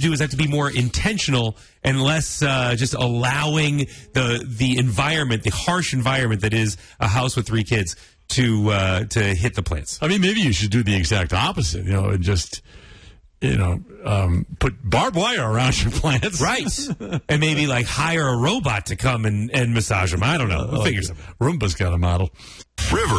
do is have to be more intentional and less just allowing the environment, the harsh environment that is a house with 3 kids to hit the plants. I mean, maybe you should do the exact opposite, and just, put barbed wire around your plants. Right. And maybe like hire a robot to come and massage them. I don't know. We'll figure something out. Roomba's got a model. River.